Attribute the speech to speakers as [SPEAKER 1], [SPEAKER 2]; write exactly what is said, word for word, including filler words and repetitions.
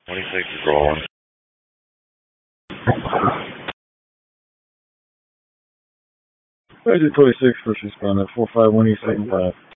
[SPEAKER 1] twenty-six is rolling. Exit twenty-six, first responder, four five one eight seven five.